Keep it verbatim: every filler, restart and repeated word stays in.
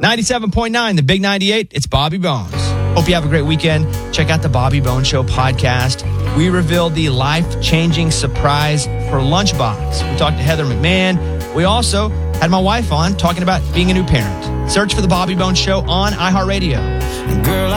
ninety-seven point nine, the Big ninety-eight, it's Bobby Bones. Hope you have a great weekend. Check out the Bobby Bones Show podcast. We revealed the life-changing surprise for Lunchbox. We talked to Heather McMahon. We also had my wife on talking about being a new parent. Search for the Bobby Bones Show on iHeartRadio. Girl,